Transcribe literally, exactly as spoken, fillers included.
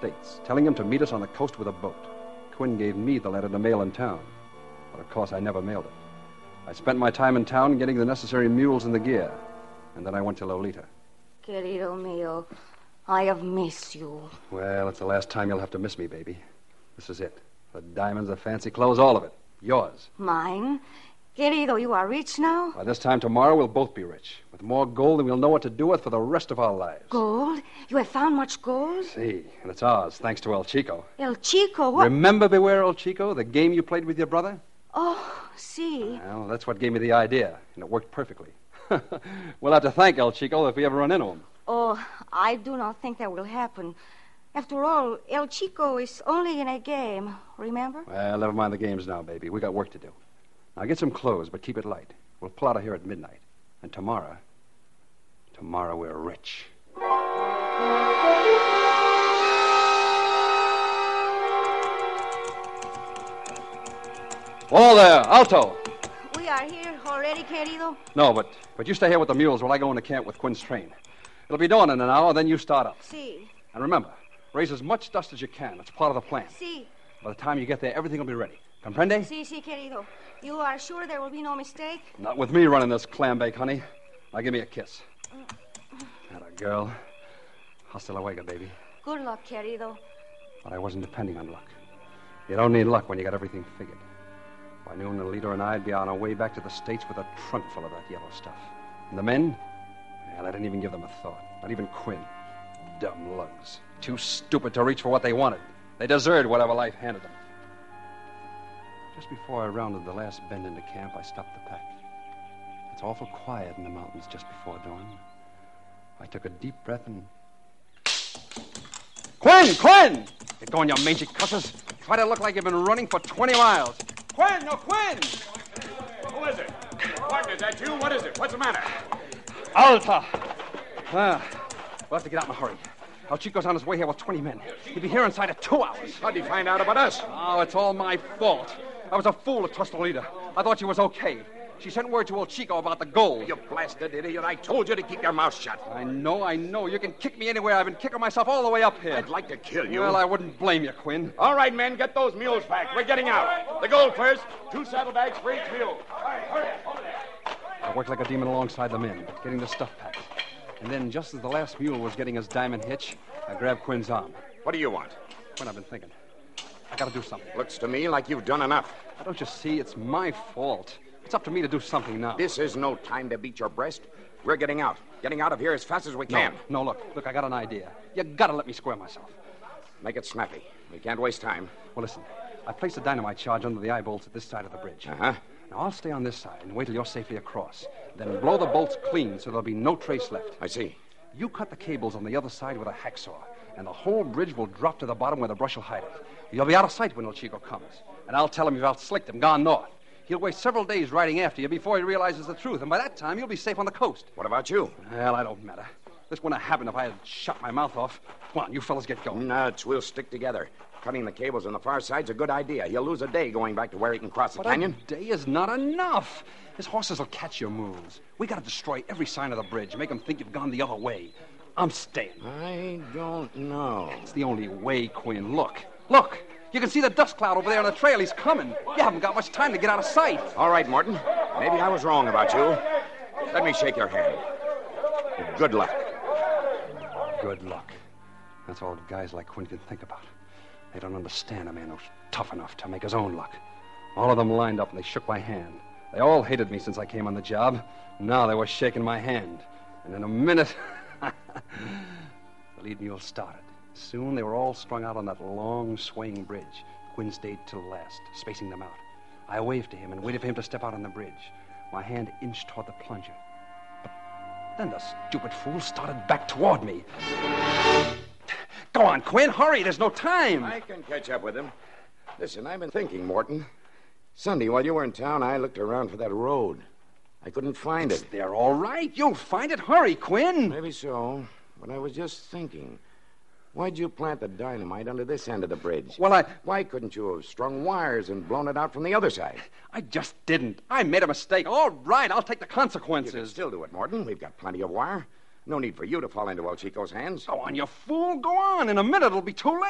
States, telling him to meet us on the coast with a boat. Quinn gave me the letter to mail in town. But, of course, I never mailed it. I spent my time in town getting the necessary mules and the gear. And then I went to Lolita. Querido mío, I have missed you. Well, it's the last time you'll have to miss me, baby. This is it. The diamonds, the fancy clothes, all of it. Yours. Mine? Querido, you are rich now? By this time tomorrow, we'll both be rich. With more gold than we'll know what to do with for the rest of our lives. Gold? You have found much gold? See, and it's ours, thanks to El Chico. El Chico? What? Remember Beware El Chico, the game you played with your brother? Oh, see. Well, that's what gave me the idea, and it worked perfectly. We'll have to thank El Chico if we ever run into him. Oh, I do not think that will happen. After all, El Chico is only in a game, remember? Well, never mind the games now, baby. We got work to do. Now get some clothes, but keep it light. We'll pull out of here at midnight. And tomorrow, tomorrow we're rich. Whoa there, Alto! We are here already, querido? No, but, but you stay here with the mules while I go into camp with Quinn's train. It'll be dawn in an hour, then you start up. See. And remember, raise as much dust as you can. It's part of the plan. See. By the time you get there, everything will be ready. Comprende? Si, si, querido. You are sure there will be no mistake? Not with me running this clam bake, honey. Now give me a kiss. Atta girl. Hasta luego, baby. Good luck, querido. But I wasn't depending on luck. You don't need luck when you got everything figured. By noon, the leader and I'd be on our way back to the States with a trunk full of that yellow stuff. And the men? Well, I didn't even give them a thought. Not even Quinn. Dumb lugs. Too stupid to reach for what they wanted. They deserved whatever life handed them. Just before I rounded the last bend into camp, I stopped the pack. It's awful quiet in the mountains just before dawn. I took a deep breath and... Quinn! Quinn! Get going, you mangy cusses. Try to look like you've been running for twenty miles. Quinn! No, Quinn! Who is it? Martin, is that you? What is it? What's the matter? Alta! Ah, we'll have to get out in a hurry. El Chico's on his way here with twenty men. He'll be here inside of two hours. How'd he find out about us? Oh, it's all my fault. I was a fool to trust Lolita. I thought she was okay. She sent word to El Chico about the gold. You blasted idiot. I told you to keep your mouth shut. I know, I know. You can kick me anywhere. I've been kicking myself all the way up here. I'd like to kill you. Well, I wouldn't blame you, Quinn. All right, men, get those mules packed. We're getting out. The gold first. Two saddlebags for each mule. All right, hurry. Over there. I worked like a demon alongside the men, getting the stuff packed. And then, just as the last mule was getting his diamond hitch, I grabbed Quinn's arm. What do you want? Quinn, I've been thinking. I gotta do something. Looks to me like you've done enough. Now, don't you see? It's my fault. It's up to me to do something now. This is no time to beat your breast. We're getting out. Getting out of here as fast as we can. No, no, look. Look, I got an idea. You gotta let me square myself. Make it snappy. We can't waste time. Well, listen. I placed a dynamite charge under the eye bolts at this side of the bridge. Uh-huh. Now, I'll stay on this side and wait till you're safely across. Then blow the bolts clean so there'll be no trace left. I see. You cut the cables on the other side with a hacksaw, and the whole bridge will drop to the bottom where the brush will hide it. You'll be out of sight when El Chico comes. And I'll tell him you've outslicked him, gone north. He'll waste several days riding after you before he realizes the truth, and by that time, you'll be safe on the coast. What about you? Well, I don't matter. This wouldn't have happened if I had shut my mouth off. Come on, you fellas get going. Nuts, we'll stick together. Cutting the cables on the far side's a good idea. He'll lose a day going back to where he can cross the but canyon. A day is not enough. His horses will catch your moves. We gotta destroy every sign of the bridge, make them think you've gone the other way. I'm staying. I don't know. It's the only way, Quinn. Look. Look. You can see the dust cloud over there on the trail. He's coming. You haven't got much time to get out of sight. All right, Morton. Maybe I was wrong about you. Let me shake your hand. Good luck. Good luck. That's all guys like Quinn can think about. They don't understand a man who's tough enough to make his own luck. All of them lined up and they shook my hand. They all hated me since I came on the job. Now they were shaking my hand. And in a minute, the lead mule started. Soon they were all strung out on that long, swaying bridge. Quinn stayed till last, spacing them out. I waved to him and waited for him to step out on the bridge. My hand inched toward the plunger. But then the stupid fool started back toward me. Go on, Quinn, hurry, there's no time. I can catch up with him. Listen, I've been thinking, Morton. Sunday, while you were in town, I looked around for that road. I couldn't find It's it. there, all right. You'll find it. Hurry, Quinn. Maybe so, but I was just thinking. Why'd you plant the dynamite under this end of the bridge? Well, I... Why couldn't you have strung wires and blown it out from the other side? I just didn't. I made a mistake. All right, I'll take the consequences. You can still do it, Morton. We've got plenty of wire. No need for you to fall into El Chico's hands. Go on, you fool. Go on. In a minute, it'll be too late.